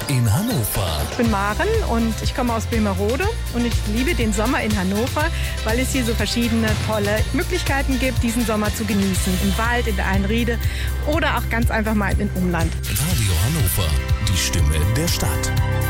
in Hannover. Ich bin Maren und ich komme aus Böhmerode und ich liebe den Sommer in Hannover, weil es hier so verschiedene tolle Möglichkeiten gibt, diesen Sommer zu genießen. Im Wald, in der Einriede oder auch ganz einfach mal im Umland. Radio Hannover, die Stimme der Stadt.